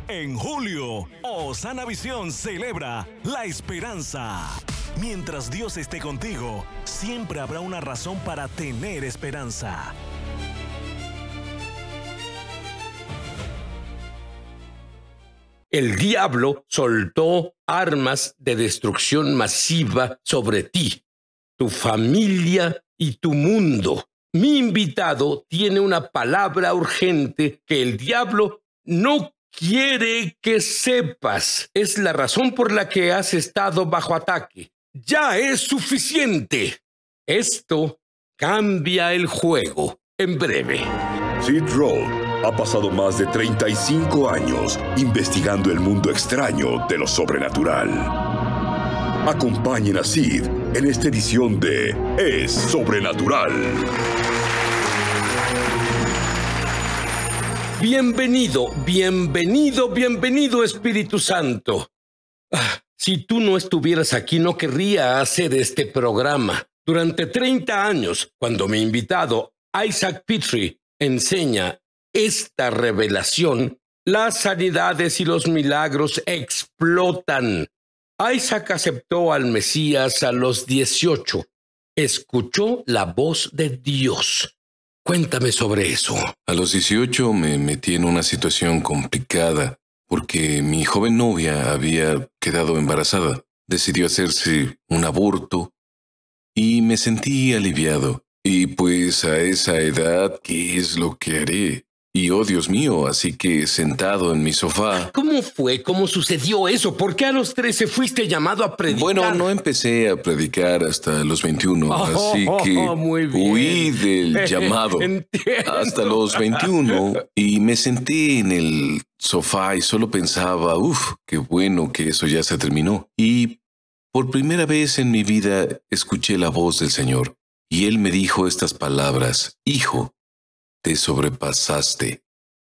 En julio, Osana Visión celebra la esperanza. Mientras Dios esté contigo, siempre habrá una razón para tener esperanza. El diablo soltó armas de destrucción masiva sobre ti, tu familia y tu mundo. Mi invitado tiene una palabra urgente que el diablo no quiere que sepas. Es la razón por la que has estado bajo ataque. Ya es suficiente. Esto cambia el juego en breve. Sid Roth ha pasado más de 35 años investigando el mundo extraño de lo sobrenatural. Acompañen a Sid en esta edición de Es Sobrenatural. Bienvenido, Espíritu Santo. Si tú no estuvieras aquí, no querría hacer este programa. Durante 30 años, cuando mi invitado Isaac Pitre enseña esta revelación, las sanidades y los milagros explotan. Isaac aceptó al Mesías a los 18. Escuchó la voz de Dios. Cuéntame sobre eso. A los 18 me metí en una situación complicada porque mi joven novia había quedado embarazada. Decidió hacerse un aborto y me sentí aliviado. Y pues a esa edad, ¿qué es lo que haré? Y oh Dios mío, así que sentado en mi sofá... ¿Cómo fue? ¿Cómo sucedió eso? ¿Por qué a los 13 fuiste llamado a predicar? Bueno, no empecé a predicar hasta los 21, así que huí del llamado hasta los 21 y me senté en el sofá y solo pensaba, qué bueno que eso ya se terminó. Y por primera vez en mi vida escuché la voz del Señor y Él me dijo estas palabras: Hijo, te sobrepasaste.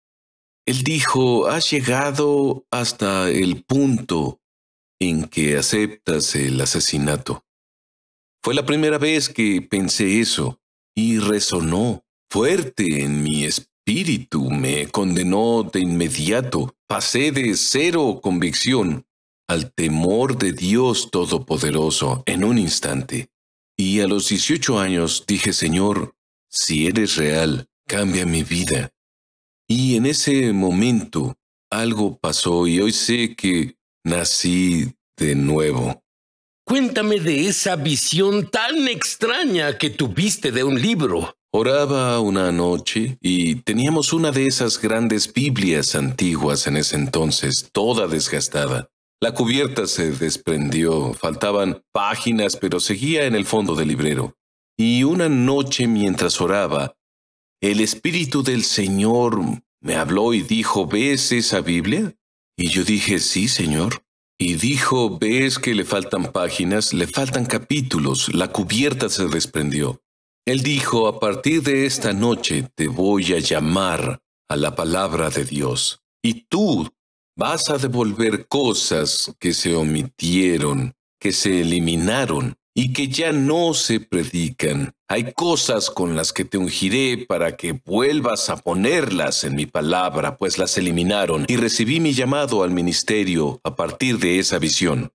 Él dijo, has llegado hasta el punto en que aceptas el asesinato. Fue la primera vez que pensé eso y resonó fuerte en mi espíritu. Me condenó de inmediato. Pasé de cero convicción al temor de Dios Todopoderoso en un instante. Y a los 18 años dije, Señor, si eres real, cambia mi vida. Y en ese momento algo pasó y hoy sé que nací de nuevo. Cuéntame de esa visión tan extraña que tuviste de un libro. Oraba una noche y teníamos una de esas grandes Biblias antiguas en ese entonces, toda desgastada. La cubierta se desprendió, faltaban páginas, pero seguía en el fondo del librero. Y una noche mientras oraba, el Espíritu del Señor me habló y dijo, ¿ves esa Biblia? Y yo dije, sí, Señor. Y dijo, ¿ves que le faltan páginas? Le faltan capítulos. La cubierta se desprendió. Él dijo, a partir de esta noche te voy a llamar a la palabra de Dios. Y tú vas a devolver cosas que se omitieron, que se eliminaron y que ya no se predican. Hay cosas con las que te ungiré para que vuelvas a ponerlas en mi palabra, pues las eliminaron, y recibí mi llamado al ministerio a partir de esa visión.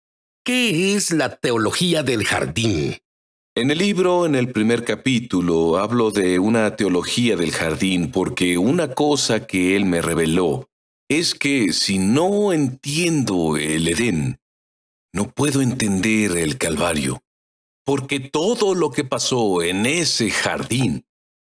¿Qué es la teología del jardín? En el libro, en el primer capítulo, hablo de una teología del jardín porque una cosa que él me reveló es que si no entiendo el Edén, no puedo entender el Calvario, porque todo lo que pasó en ese jardín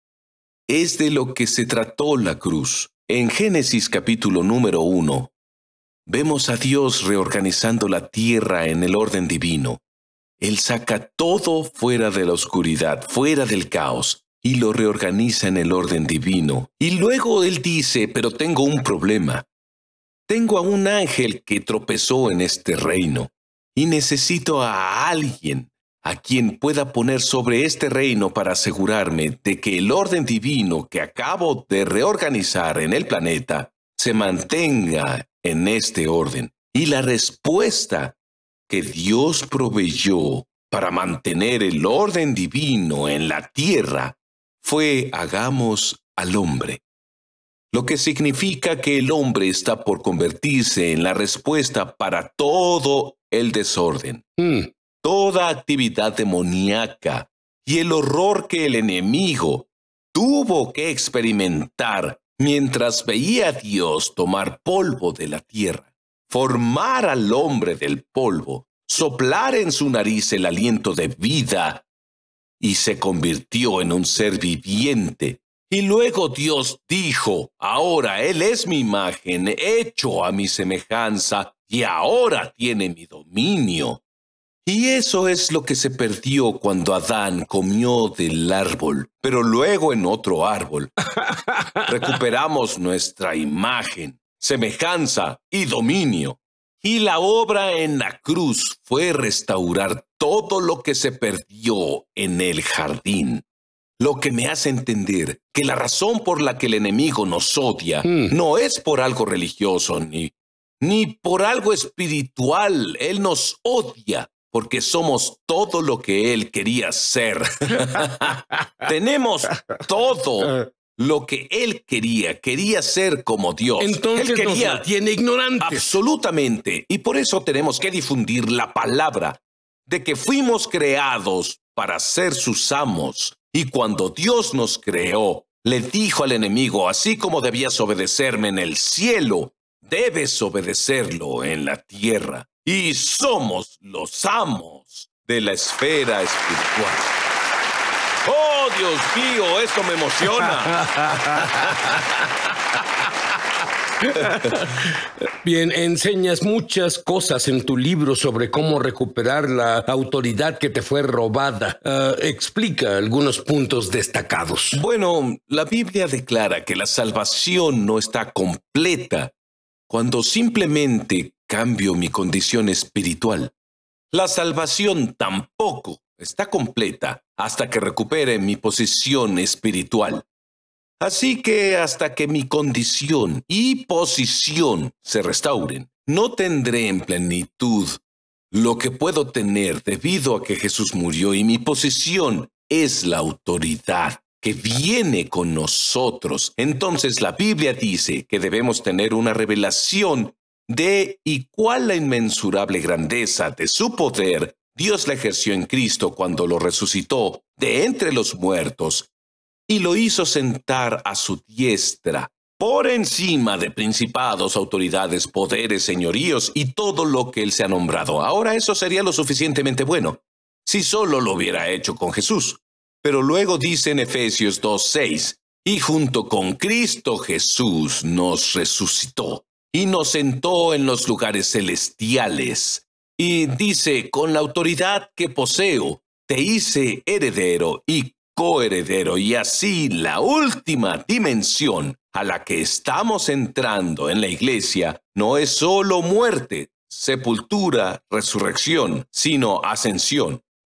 es de lo que se trató la cruz. En Génesis capítulo número 1, vemos a Dios reorganizando la tierra en el orden divino. Él saca todo fuera de la oscuridad, fuera del caos, y lo reorganiza en el orden divino. Y luego Él dice, pero tengo un problema. Tengo a un ángel que tropezó en este reino. Y necesito a alguien a quien pueda poner sobre este reino para asegurarme de que el orden divino que acabo de reorganizar en el planeta se mantenga en este orden. Y la respuesta que Dios proveyó para mantener el orden divino en la tierra fue hagamos al hombre. lo que significa que el hombre está por convertirse en la respuesta para todo el desorden, toda actividad demoníaca y el horror que el enemigo tuvo que experimentar mientras veía a Dios tomar polvo de la tierra, formar al hombre del polvo, soplar en su nariz el aliento de vida y se convirtió en un ser viviente. Y luego Dios dijo, ahora Él es mi imagen, hecho a mi semejanza, y ahora tiene mi dominio. Y eso es lo que se perdió cuando Adán comió del árbol, pero luego en otro árbol. Recuperamos nuestra imagen, semejanza y dominio. Y la obra en la cruz fue restaurar todo lo que se perdió en el jardín. Lo que me hace entender que la razón por la que el enemigo nos odia no es por algo religioso ni por algo espiritual. Él nos odia porque somos todo lo que él quería ser. Tenemos todo lo que él quería ser como Dios. Entonces él quería, nos mantiene ignorantes. Absolutamente. Y por eso tenemos que difundir la palabra de que fuimos creados para ser sus amos. Y cuando Dios nos creó, le dijo al enemigo, así como debías obedecerme en el cielo, debes obedecerlo en la tierra. Y somos los amos de la esfera espiritual. ¡Oh, Dios mío! Esto me emociona. Bien, enseñas muchas cosas en tu libro sobre cómo recuperar la autoridad que te fue robada. Explica algunos puntos destacados. Bueno, la Biblia declara que la salvación no está completa cuando simplemente cambio mi condición espiritual. La salvación tampoco está completa hasta que recupere mi posición espiritual. Así que hasta que mi condición y posición se restauren, no tendré en plenitud lo que puedo tener debido a que Jesús murió y mi posición es la autoridad que viene con nosotros. Entonces la Biblia dice que debemos tener una revelación de y cuál la inmensurable grandeza de su poder Dios la ejerció en Cristo cuando lo resucitó de entre los muertos y lo hizo sentar a su diestra, por encima de principados, autoridades, poderes, señoríos y todo lo que él se ha nombrado. Ahora eso sería lo suficientemente bueno, si solo lo hubiera hecho con Jesús. Pero luego dice en Efesios 2:6, y junto con Cristo Jesús nos resucitó y nos sentó en los lugares celestiales. Y dice, con la autoridad que poseo, te hice heredero y coheredero, y así la última dimensión a la que estamos entrando en la iglesia no es solo muerte, sepultura, resurrección, sino ascensión.